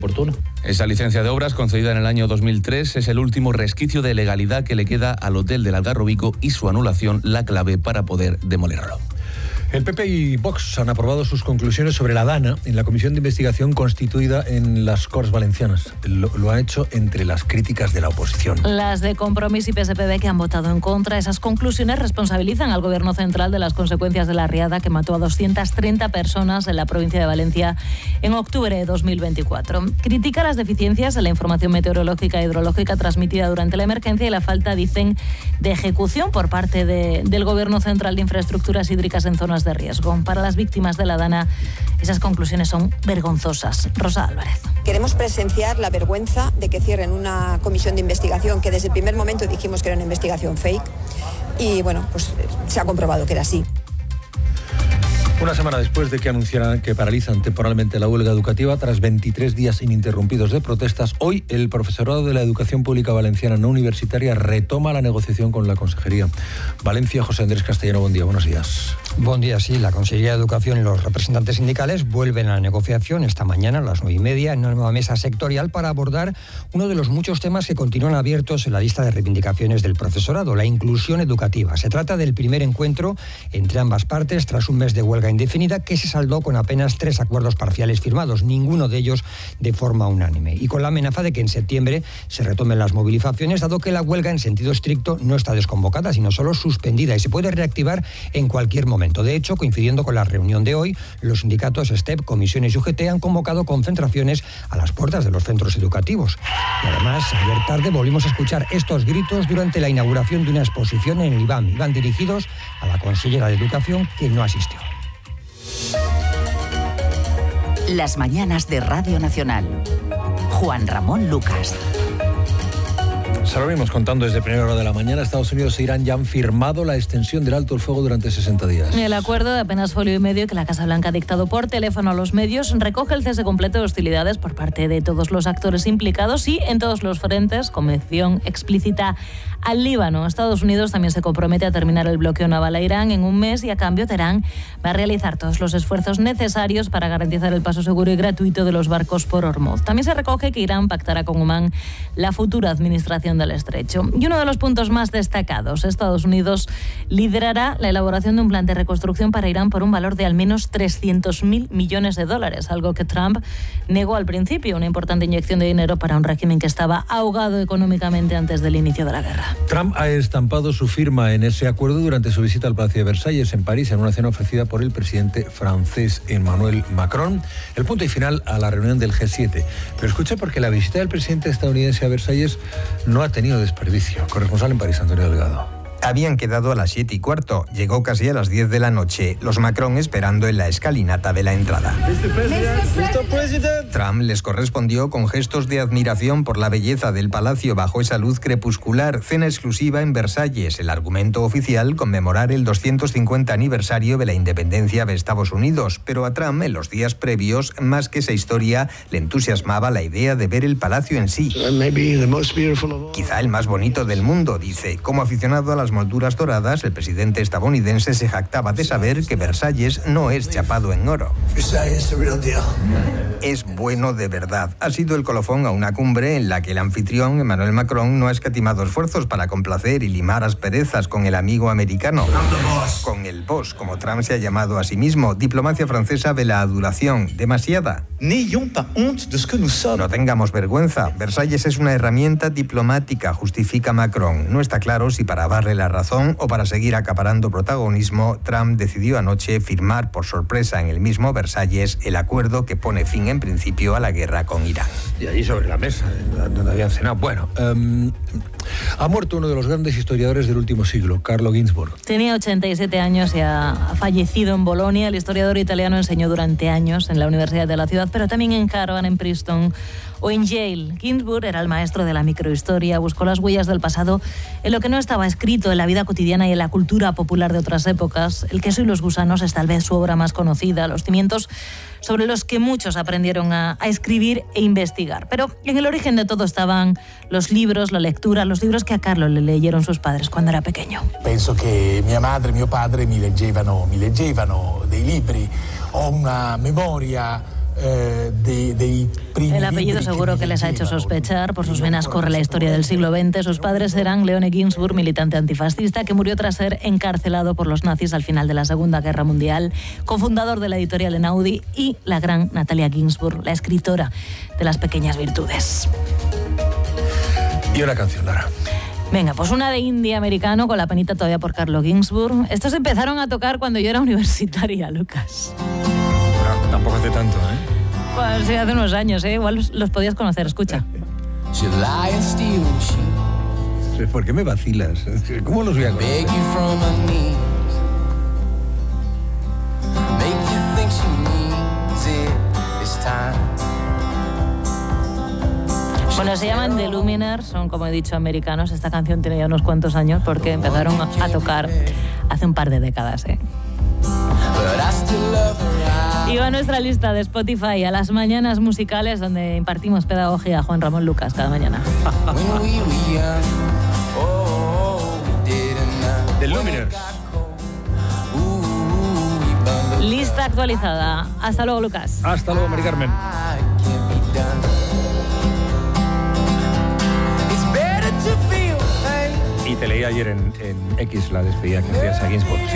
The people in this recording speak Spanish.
oportuno. Esa licencia de obras, concedida en el año 2003, es el último resquicio de legalidad que le queda al Hotel del Algarrobico y su anulación la clave para poder demolerlo. El PP y Vox han aprobado sus conclusiones sobre la DANA en la comisión de investigación constituida en las Corts Valencianas. Lo ha hecho entre las críticas de la oposición. Las de Compromís y PSPB, que han votado en contra, esas conclusiones responsabilizan al Gobierno central de las consecuencias de la riada que mató a 230 personas en la provincia de Valencia en octubre de 2024. Critica las deficiencias en la información meteorológica e hidrológica transmitida durante la emergencia y la falta, dicen, de ejecución por parte del Gobierno central de infraestructuras hídricas en zonas de riesgo. Para las víctimas de la DANA, esas conclusiones son vergonzosas. Rosa Álvarez. Queremos presenciar la vergüenza de que cierren una comisión de investigación que desde el primer momento dijimos que era una investigación fake y bueno, pues se ha comprobado que era así. Una semana después de que anunciaran que paralizan temporalmente la huelga educativa, tras 23 días ininterrumpidos de protestas, hoy el profesorado de la educación pública valenciana no universitaria retoma la negociación con la Consejería. Valencia, José Andrés Castellano, buen día, buenos días. Buen día, sí. La Consejería de Educación y los representantes sindicales vuelven a la negociación esta mañana a las 9:30 en una nueva mesa sectorial para abordar uno de los muchos temas que continúan abiertos en la lista de reivindicaciones del profesorado, la inclusión educativa. Se trata del primer encuentro entre ambas partes tras un mes de huelga indefinida que se saldó con apenas 3 acuerdos parciales firmados, ninguno de ellos de forma unánime, y con la amenaza de que en septiembre se retomen las movilizaciones, dado que la huelga en sentido estricto no está desconvocada, sino solo suspendida y se puede reactivar en cualquier momento. De hecho, coincidiendo con la reunión de hoy, los sindicatos STEP, Comisiones y UGT han convocado concentraciones a las puertas de los centros educativos. Y además, ayer tarde volvimos a escuchar estos gritos durante la inauguración de una exposición en el IBAM. Iban dirigidos a la consellera de Educación, que no asistió. Las mañanas de Radio Nacional. Juan Ramón Lucas. Se lo venimos contando desde primera hora de la mañana. Estados Unidos e Irán ya han firmado la extensión del alto el fuego durante 60 días. El acuerdo de apenas folio y medio que la Casa Blanca ha dictado por teléfono a los medios recoge el cese completo de hostilidades por parte de todos los actores implicados y en todos los frentes, con mención explícita al Líbano. Estados Unidos también se compromete a terminar el bloqueo naval a Irán en un mes y a cambio Teherán va a realizar todos los esfuerzos necesarios para garantizar el paso seguro y gratuito de los barcos por Hormuz. También se recoge que Irán pactará con Omán la futura administración del estrecho. Y uno de los puntos más destacados, Estados Unidos liderará la elaboración de un plan de reconstrucción para Irán por un valor de al menos 300.000 millones de dólares, algo que Trump negó al principio, una importante inyección de dinero para un régimen que estaba ahogado económicamente antes del inicio de la guerra. Trump ha estampado su firma en ese acuerdo durante su visita al Palacio de Versalles en París, en una cena ofrecida por el presidente francés Emmanuel Macron, el punto y final a la reunión del G7. Pero escucha, porque la visita del presidente estadounidense a Versalles no ha tenido desperdicio. Corresponsal en París, Antonio Delgado. Habían quedado a las 7:15. Llegó casi a las 10 de la noche. Los Macron esperando en la escalinata de la entrada. Trump les correspondió con gestos de admiración por la belleza del palacio bajo esa luz crepuscular. Cena exclusiva en Versalles. El argumento oficial, conmemorar el 250 aniversario de la independencia de Estados Unidos. Pero a Trump, en los días previos, más que esa historia, le entusiasmaba la idea de ver el palacio en sí. Quizá el más bonito del mundo, dice. Como aficionado a las molduras doradas, el presidente estadounidense se jactaba de saber que Versalles no es chapado en oro. Es bueno de verdad. Ha sido el colofón a una cumbre en la que el anfitrión, Emmanuel Macron, no ha escatimado esfuerzos para complacer y limar asperezas con el amigo americano. Con el boss, como Trump se ha llamado a sí mismo. Diplomacia francesa de la adulación. Demasiada. No tengamos vergüenza. Versalles es una herramienta diplomática, justifica Macron. No está claro si para darle la razón o para seguir acaparando protagonismo, Trump decidió anoche firmar por sorpresa en el mismo Versalles el acuerdo que pone fin en principio a la guerra con Irán. Y allí sobre la mesa, donde habían cenado. Bueno, ha muerto uno de los grandes historiadores del último siglo, Carlo Ginzburg. Tenía 87 años y ha fallecido en Bolonia. El historiador italiano enseñó durante años en la Universidad de la ciudad, pero también en Harvard, en Princeton o en Yale. Ginzburg era el maestro de la microhistoria, buscó las huellas del pasado en lo que no estaba escrito en la vida cotidiana y en la cultura popular de otras épocas. El queso y los gusanos es tal vez su obra más conocida, los cimientos sobre los que muchos aprendieron a escribir e investigar. Pero en el origen de todo estaban los libros, la lectura, los libros que a Carlo le leyeron sus padres cuando era pequeño. Penso que mia madre e mio padre mi leggevano dei libri. Ho una memoria El apellido seguro que les ha hecho sospechar. Por sus venas corre la historia del siglo XX. Sus padres eran Leone Ginsburg, militante antifascista, que murió tras ser encarcelado por los nazis al final de la Segunda Guerra Mundial, cofundador de la editorial Einaudi, y la gran Natalia Ginsburg, la escritora de Las pequeñas virtudes. Y una canción, Lara. Venga, pues una de indie americano con la penita todavía por Carlo Ginsburg. Estos empezaron a tocar cuando yo era universitaria, Lucas. Bueno, tampoco hace tanto, ¿eh? Pues sí, hace unos años, ¿eh? Igual los podías conocer, escucha. ¿Por qué me vacilas? ¿Cómo los voy a conocer? Bueno, se llaman The Lumineers, son, como he dicho, americanos. Esta canción tiene ya unos cuantos años porque empezaron a tocar hace un par de décadas, ¿eh? Y va nuestra lista de Spotify a las mañanas musicales, donde impartimos pedagogía a Juan Ramón Lucas cada mañana. The Lumineers. Lista actualizada. Hasta luego, Lucas. Hasta luego, Mari Carmen. Y te leí ayer en X la despedida que hacías a Ginsburg.